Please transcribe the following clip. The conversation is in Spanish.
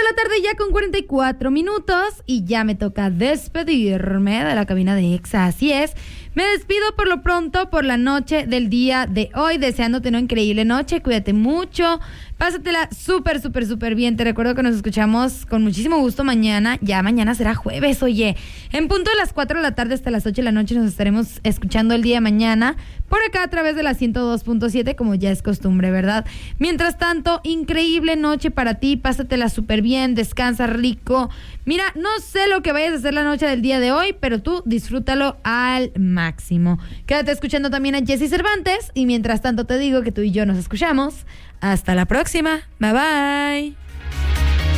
la tarde ya con 44 minutos y ya me toca despedirme de la cabina de Exa. Así es, me despido por lo pronto por la noche del día de hoy, deseándote una increíble noche. Cuídate mucho, pásatela súper bien. Te recuerdo que nos escuchamos con muchísimo gusto mañana. Ya mañana será jueves, oye. En punto de las 4 de la tarde hasta las 8 de la noche nos estaremos escuchando el día de mañana por acá a través de la 102.7, como ya es costumbre, ¿verdad? Mientras tanto, increíble noche para ti, pásatela súper bien, descansa rico. Mira, no sé lo que vayas a hacer la noche del día de hoy, pero tú disfrútalo al máximo. Quédate escuchando también a Jessy Cervantes y mientras tanto te digo que tú y yo nos escuchamos. Hasta la próxima. Bye bye.